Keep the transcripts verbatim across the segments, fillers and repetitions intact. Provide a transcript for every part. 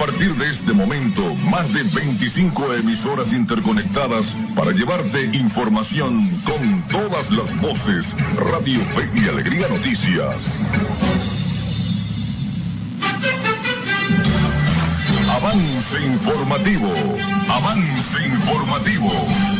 partir de este momento, más de veinticinco emisoras interconectadas para llevarte información con todas las voces. Radio Fe y Alegría Noticias. Avance informativo. Avance informativo.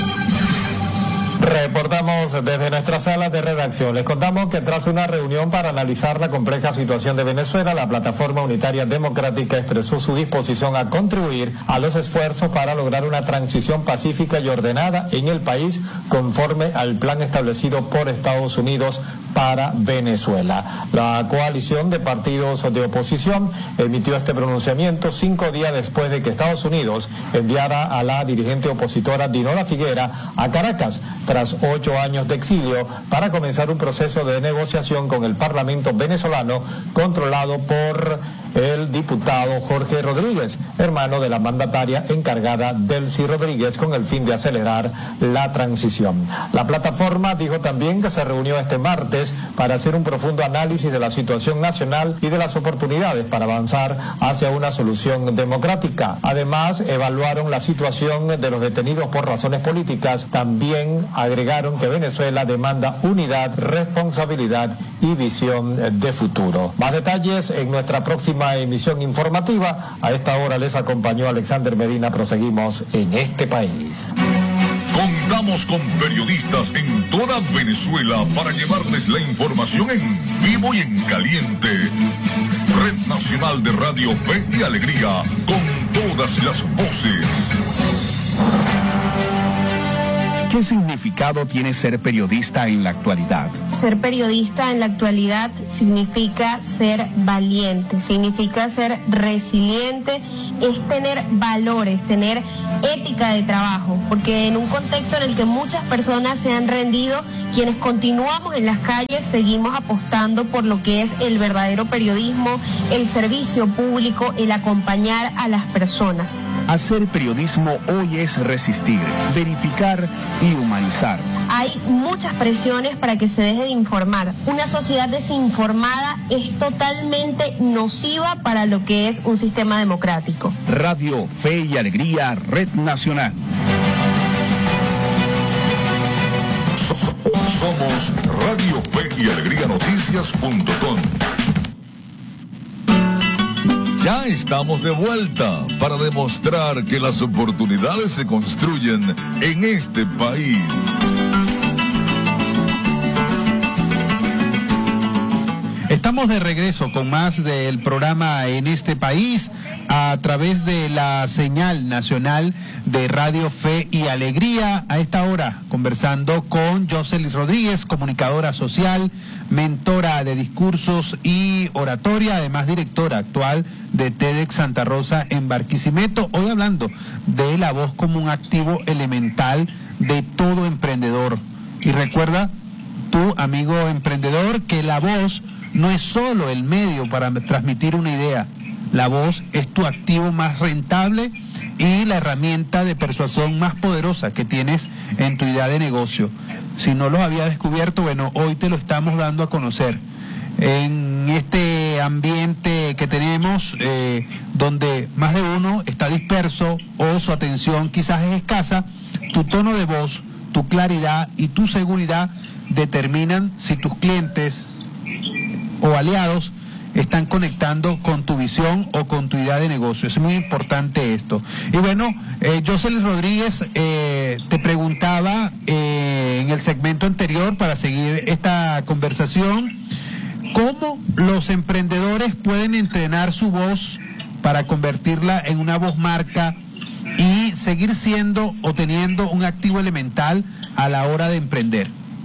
Reportamos desde nuestra sala de redacción. Les contamos que tras una reunión para analizar la compleja situación de Venezuela, la Plataforma Unitaria Democrática expresó su disposición a contribuir a los esfuerzos para lograr una transición pacífica y ordenada en el país conforme al plan establecido por Estados Unidos para Venezuela. La coalición de partidos de oposición emitió este pronunciamiento cinco días después de que Estados Unidos enviara a la dirigente opositora Dinora Figuera a Caracas tras ocho años de exilio para comenzar un proceso de negociación con el Parlamento venezolano controlado por el diputado Jorge Rodríguez, hermano de la mandataria encargada Delcy Rodríguez, con el fin de acelerar la transición. La plataforma dijo también que se reunió este martes para hacer un profundo análisis de la situación nacional y de las oportunidades para avanzar hacia una solución democrática. Además, evaluaron la situación de los detenidos por razones políticas. También agregaron que Venezuela demanda unidad, responsabilidad y visión de futuro. Más detalles en nuestra próxima emisión informativa. A esta hora les acompañó Alexander Medina. Proseguimos en este país. Contamos con periodistas en toda Venezuela para llevarles la información en vivo y en caliente. Red Nacional de Radio Fe y Alegría, con todas las voces. ¿Qué significado tiene ser periodista en la actualidad? Ser periodista en la actualidad significa ser valiente, significa ser resiliente, es tener valores, tener ética de trabajo, porque en un contexto en el que muchas personas se han rendido, quienes continuamos en las calles seguimos apostando por lo que es el verdadero periodismo, el servicio público, el acompañar a las personas. Hacer periodismo hoy es resistir, verificar y humanizar. Hay muchas presiones para que se deje de informar. Una sociedad desinformada es totalmente nociva para lo que es un sistema democrático. Radio Fe y Alegría, Red Nacional. Somos Radio Fe y Alegría Noticias punto com. Ya estamos de vuelta para demostrar que las oportunidades se construyen en este país. Estamos de regreso con más del programa En este país a través de la señal nacional de Radio Fe y Alegría. A esta hora conversando con Jocelyn Rodríguez, comunicadora social, mentora de discursos y oratoria, además directora actual de TEDx Santa Rosa en Barquisimeto. Hoy hablando de la voz como un activo elemental de todo emprendedor. Y recuerda, tú, amigo emprendedor, que la voz no es solo el medio para transmitir una idea. La voz es tu activo más rentable y la herramienta de persuasión más poderosa que tienes en tu idea de negocio. Si no lo había descubierto, bueno, hoy te lo estamos dando a conocer. En este ambiente que tenemos, eh, donde más de uno está disperso o su atención quizás es escasa, tu tono de voz, tu claridad y tu seguridad determinan si tus clientes o aliados están conectando con tu visión o con tu idea de negocio. Es muy importante esto. Y bueno, eh, Jocelyn Rodríguez, eh, te preguntaba eh, en el segmento anterior, para seguir esta conversación, ¿cómo los emprendedores pueden entrenar su voz para convertirla en una voz marca y seguir siendo o teniendo un activo elemental a la hora de emprender?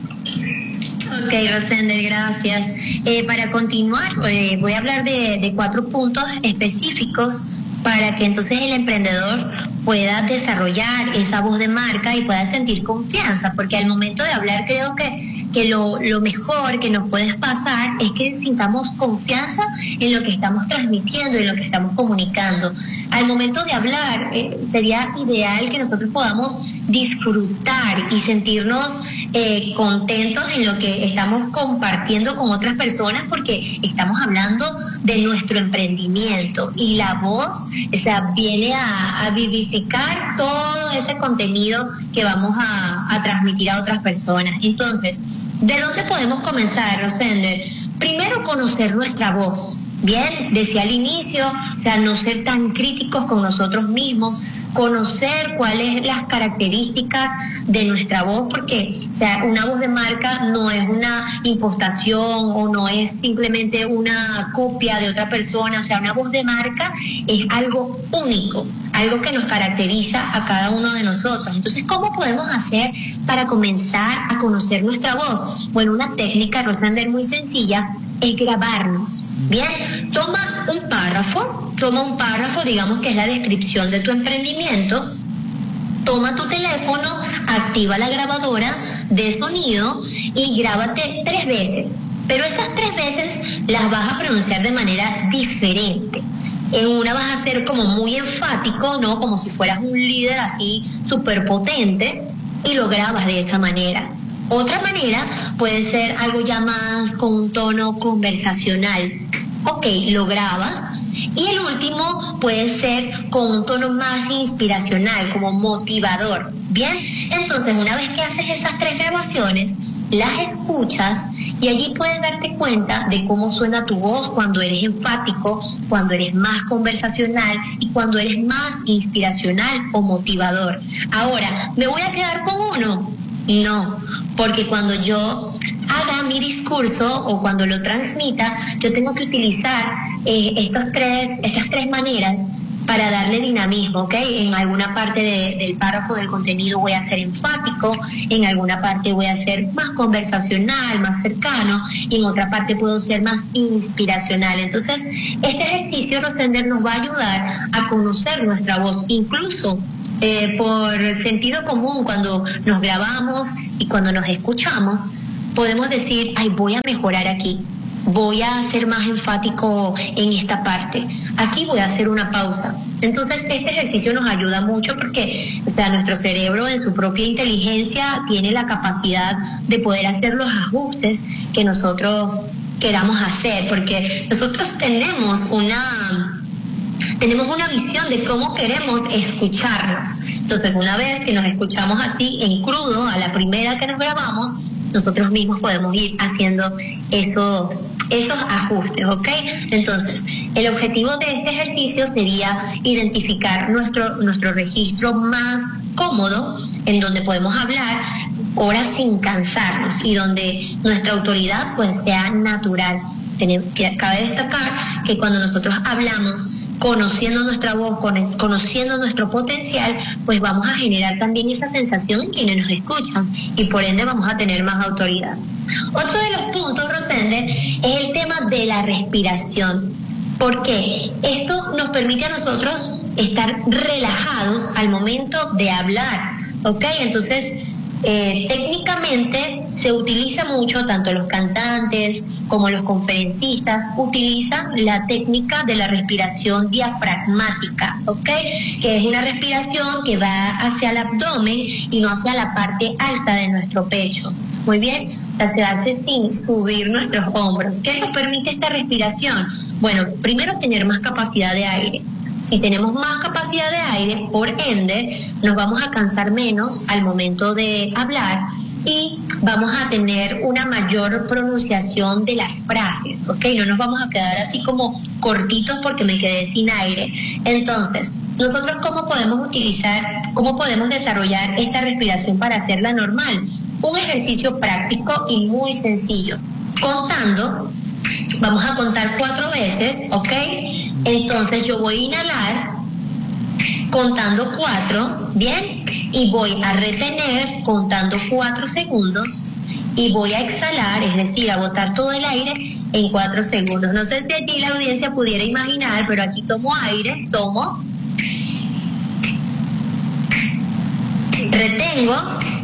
Ok, Rosender, gracias. Eh, para continuar, eh, voy a hablar de, de cuatro puntos específicos para que entonces el emprendedor pueda desarrollar esa voz de marca y pueda sentir confianza, porque al momento de hablar creo que, que lo, lo mejor que nos puede pasar es que sintamos confianza en lo que estamos transmitiendo y en lo que estamos comunicando. Al momento de hablar, eh, sería ideal que nosotros podamos disfrutar y sentirnos eh, contentos en lo que estamos compartiendo con otras personas, porque estamos hablando de nuestro emprendimiento y la voz, o sea, viene a, a vivificar todo ese contenido que vamos a, a transmitir a otras personas. Entonces, ¿de dónde podemos comenzar, Rosender? Primero, conocer nuestra voz. Bien, decía al inicio, o sea, no ser tan críticos con nosotros mismos, conocer cuáles las características de nuestra voz, porque, o sea, una voz de marca no es una impostación o no es simplemente una copia de otra persona. O sea, una voz de marca es algo único, algo que nos caracteriza a cada uno de nosotros. Entonces, ¿cómo podemos hacer para comenzar a conocer nuestra voz? Bueno, una técnica, Rosender, muy sencilla, es grabarnos. Bien, toma un párrafo, toma un párrafo, digamos que es la descripción de tu emprendimiento, toma tu teléfono, activa la grabadora de sonido y grábate tres veces, pero esas tres veces las vas a pronunciar de manera diferente. En una vas a ser como muy enfático, ¿no? Como si fueras un líder así súper potente, y lo grabas de esa manera. Otra manera puede ser algo ya más con un tono conversacional. Ok, lo grabas. Y el último puede ser con un tono más inspiracional, como motivador. Bien, entonces una vez que haces esas tres grabaciones, las escuchas y allí puedes darte cuenta de cómo suena tu voz cuando eres enfático, cuando eres más conversacional y cuando eres más inspiracional o motivador. Ahora, ¿me voy a quedar con uno? No, porque cuando yo haga mi discurso o cuando lo transmita, yo tengo que utilizar eh, estas tres, estas tres maneras para darle dinamismo, ¿ok? En alguna parte de, del párrafo del contenido voy a ser enfático, en alguna parte voy a ser más conversacional, más cercano, y en otra parte puedo ser más inspiracional. Entonces, este ejercicio, Rosender, nos va a ayudar a conocer nuestra voz, incluso eh, por sentido común, cuando nos grabamos y cuando nos escuchamos, podemos decir, ay, voy a mejorar aquí, voy a ser más enfático en esta parte, aquí voy a hacer una pausa. Entonces, este ejercicio nos ayuda mucho porque, o sea, nuestro cerebro en su propia inteligencia tiene la capacidad de poder hacer los ajustes que nosotros queramos hacer, porque nosotros tenemos una, tenemos una visión de cómo queremos escucharnos. Entonces, una vez que nos escuchamos así en crudo, a la primera que nos grabamos, nosotros mismos podemos ir haciendo esos, esos ajustes, ¿ok? Entonces, el objetivo de este ejercicio sería identificar nuestro, nuestro registro más cómodo, en donde podemos hablar horas sin cansarnos y donde nuestra autoridad pues sea natural. Tenemos, cabe destacar que cuando nosotros hablamos conociendo nuestra voz, conociendo nuestro potencial, pues vamos a generar también esa sensación en quienes nos escuchan y por ende vamos a tener más autoridad. Otro de los puntos, Rosender, es el tema de la respiración. ¿Por qué? Esto nos permite a nosotros estar relajados al momento de hablar, ¿ok? Entonces, eh, técnicamente se utiliza mucho, tanto los cantantes como los conferencistas utilizan la técnica de la respiración diafragmática, ¿ok? Que es una respiración que va hacia el abdomen y no hacia la parte alta de nuestro pecho. Muy bien, o sea, se hace sin subir nuestros hombros. ¿Qué nos permite esta respiración? Bueno, primero tener más capacidad de aire. Si tenemos más capacidad de aire, por ende, nos vamos a cansar menos al momento de hablar y vamos a tener una mayor pronunciación de las frases, ¿ok? No nos vamos a quedar así como cortitos porque me quedé sin aire. Entonces, nosotros ¿cómo podemos utilizar, cómo podemos desarrollar esta respiración para hacerla normal? Un ejercicio práctico y muy sencillo. Contando, vamos a contar cuatro veces, ¿ok? Entonces yo voy a inhalar contando cuatro, ¿bien? Y voy a retener contando cuatro segundos y voy a exhalar, es decir, a botar todo el aire en cuatro segundos. No sé si allí la audiencia pudiera imaginar, pero aquí tomo aire, tomo, retengo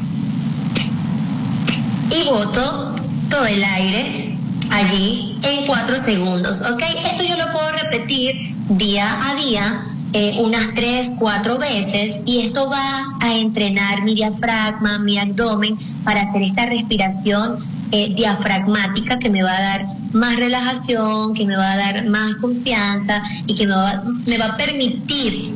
y boto todo el aire allí en cuatro segundos, ¿ok? Esto yo lo puedo repetir día a día eh, unas tres, cuatro veces, y esto va a entrenar mi diafragma, mi abdomen, para hacer esta respiración eh, diafragmática que me va a dar más relajación, que me va a dar más confianza y que me va, me va a permitir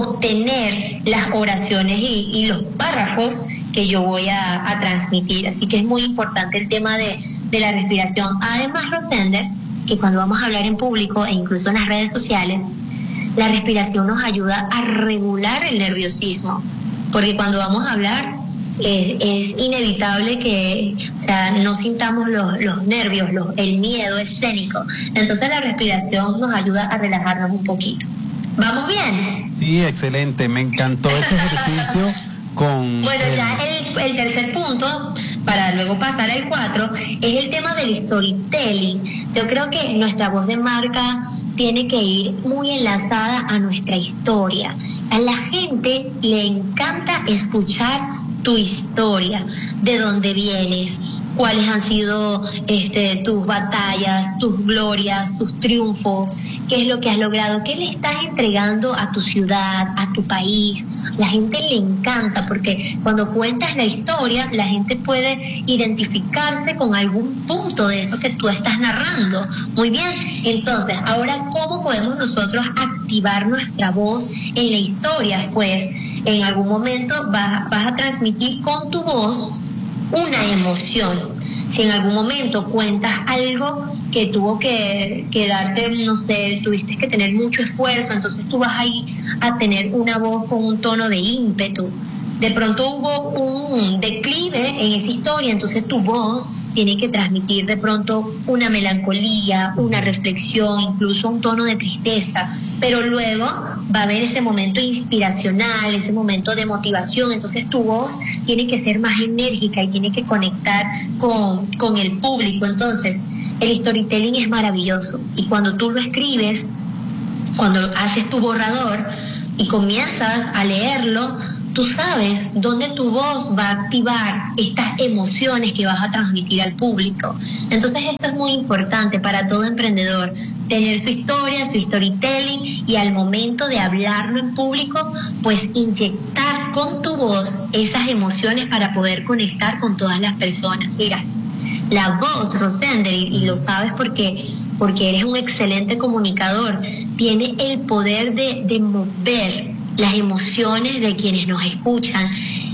sostener las oraciones y, y los párrafos que yo voy a, a transmitir. Así que es muy importante el tema de, de la respiración. Además, Rosender, que cuando vamos a hablar en público e incluso en las redes sociales, la respiración nos ayuda a regular el nerviosismo, porque cuando vamos a hablar es, es inevitable que, o sea, no sintamos los, los nervios, los, el miedo escénico. Entonces la respiración nos ayuda a relajarnos un poquito. ¿Vamos bien? Sí, excelente, me encantó ese ejercicio con... Bueno, el... ya el, el tercer punto, para luego pasar al cuatro, es el tema del storytelling. Yo creo que nuestra voz de marca tiene que ir muy enlazada a nuestra historia. A la gente le encanta escuchar tu historia, de dónde vienes, cuáles han sido este, tus batallas, tus glorias, tus triunfos, qué es lo que has logrado, qué le estás entregando a tu ciudad, a tu país. La gente le encanta porque cuando cuentas la historia, la gente puede identificarse con algún punto de eso que tú estás narrando. Muy bien, entonces, ahora, ¿cómo podemos nosotros activar nuestra voz en la historia? Pues, en algún momento vas, vas a transmitir con tu voz una emoción. Si en algún momento cuentas algo que tuvo que, que darte, no sé, tuviste que tener mucho esfuerzo, entonces tú vas ahí a tener una voz con un tono de ímpetu. De pronto hubo un declive en esa historia, entonces tu voz tiene que transmitir de pronto una melancolía, una reflexión, incluso un tono de tristeza, pero luego va a haber ese momento inspiracional, ese momento de motivación. Entonces tu voz tiene que ser más enérgica y tiene que conectar con, con el público. Entonces el storytelling es maravilloso, y cuando tú lo escribes, cuando haces tu borrador y comienzas a leerlo, tú sabes dónde tu voz va a activar estas emociones que vas a transmitir al público. Entonces esto es muy importante para todo emprendedor, tener su historia, su storytelling, y al momento de hablarlo en público, pues inyectar con tu voz esas emociones para poder conectar con todas las personas. Mira, la voz, Rosender, y, y lo sabes porque, porque eres un excelente comunicador, tiene el poder de, de mover las emociones de quienes nos escuchan.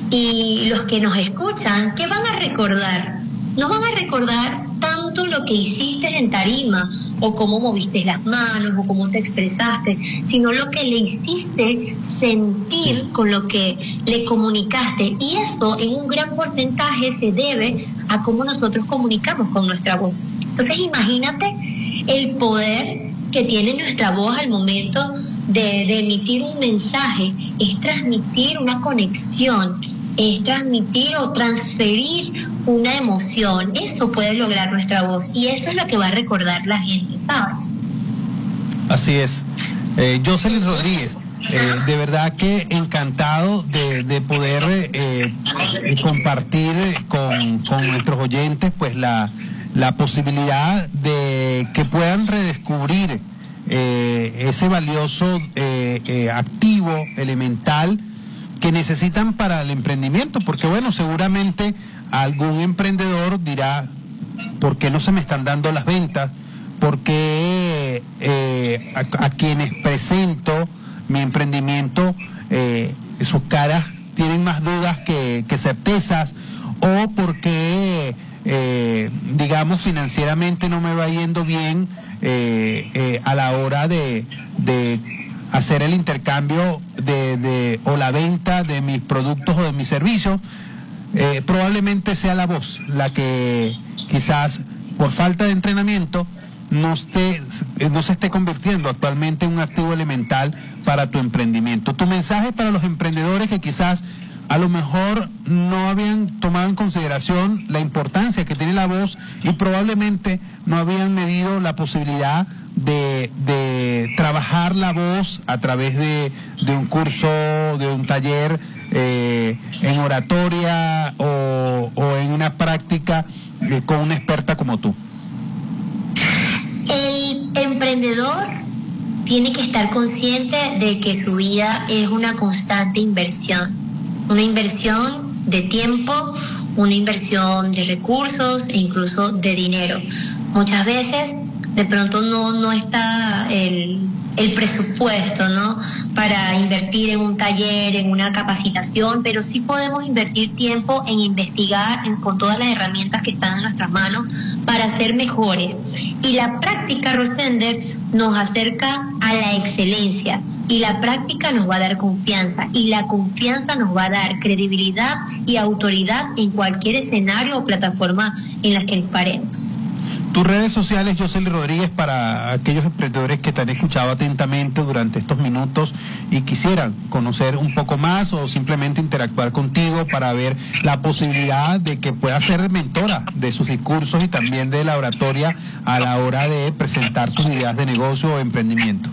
Y los que nos escuchan, ¿qué van a recordar? No van a recordar tanto lo que hiciste en tarima, o cómo moviste las manos, o cómo te expresaste, sino lo que le hiciste sentir con lo que le comunicaste. Y eso en un gran porcentaje se debe a cómo nosotros comunicamos con nuestra voz. Entonces imagínate el poder que tiene nuestra voz al momento de, de emitir un mensaje. Es transmitir una conexión, es transmitir o transferir una emoción. Eso puede lograr nuestra voz, y eso es lo que va a recordar la gente, ¿sabes? Así es. Eh, Jocelyn Rodríguez, eh, de verdad que encantado de, de poder eh, eh, compartir con, con nuestros oyentes pues la, la posibilidad de que puedan redescubrir eh, ese valioso eh, eh, activo elemental que necesitan para el emprendimiento, porque bueno, seguramente algún emprendedor dirá, ¿por qué no se me están dando las ventas? ¿Por qué eh, a, a quienes presento mi emprendimiento eh, sus caras tienen más dudas que, que certezas? ¿O por qué, eh, digamos, financieramente no me va yendo bien eh, eh, a la hora de... de hacer el intercambio de, de o la venta de mis productos o de mis servicios? Eh, probablemente sea la voz la que quizás por falta de entrenamiento no, esté, no se esté convirtiendo actualmente en un activo elemental para tu emprendimiento. Tu mensaje para los emprendedores que quizás a lo mejor no habían tomado en consideración la importancia que tiene la voz y probablemente no habían medido la posibilidad de, de trabajar la voz a través de, de un curso, de un taller eh, en oratoria o, o en una práctica eh, con una experta como tú. El emprendedor tiene que estar consciente de que su vida es una constante inversión, una inversión de tiempo, una inversión de recursos e incluso de dinero. Muchas veces de pronto no, no está el, el presupuesto, ¿no?, para invertir en un taller, en una capacitación, pero sí podemos invertir tiempo en investigar en, con todas las herramientas que están en nuestras manos para ser mejores. Y la práctica, Rosender, nos acerca a la excelencia, y la práctica nos va a dar confianza, y la confianza nos va a dar credibilidad y autoridad en cualquier escenario o plataforma en la que nos paremos. Tus redes sociales, Yoseli Rodríguez, para aquellos emprendedores que te han escuchado atentamente durante estos minutos y quisieran conocer un poco más o simplemente interactuar contigo para ver la posibilidad de que puedas ser mentora de sus discursos y también de la oratoria a la hora de presentar sus ideas de negocio o emprendimiento.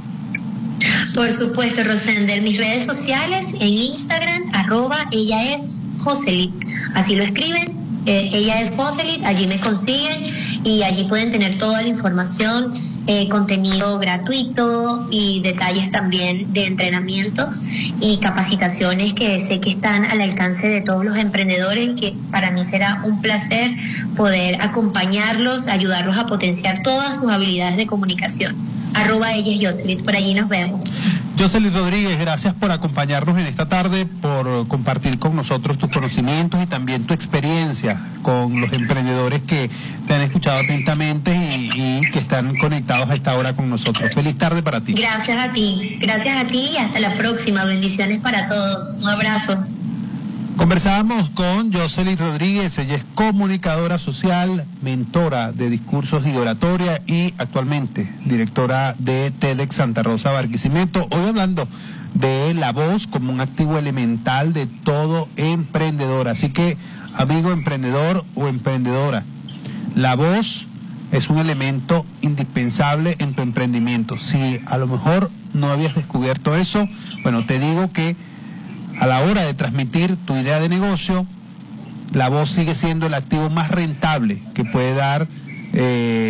Por supuesto, Rosender, mis redes sociales en Instagram, arroba ella es Joselit, así lo escriben, eh, ella es Joselit, allí me consiguen y allí pueden tener toda la información, eh, contenido gratuito y detalles también de entrenamientos y capacitaciones que sé que están al alcance de todos los emprendedores, que para mí será un placer poder acompañarlos, ayudarlos a potenciar todas sus habilidades de comunicación. Arroba ella es Joselit, por allí nos vemos. Yoseli Rodríguez, gracias por acompañarnos en esta tarde, por compartir con nosotros tus conocimientos y también tu experiencia con los emprendedores que te han escuchado atentamente y, y que están conectados a esta hora con nosotros. Feliz tarde para ti. Gracias a ti, gracias a ti y hasta la próxima. Bendiciones para todos. Un abrazo. Conversábamos con Yoseli Rodríguez, ella es comunicadora social, mentora de discursos y oratoria y actualmente directora de TEDx Santa Rosa Barquisimeto. Hoy hablando de la voz como un activo elemental de todo emprendedor. Así que, amigo emprendedor o emprendedora, la voz es un elemento indispensable en tu emprendimiento. Si a lo mejor no habías descubierto eso, bueno, te digo que a la hora de transmitir tu idea de negocio, la voz sigue siendo el activo más rentable que puede dar eh,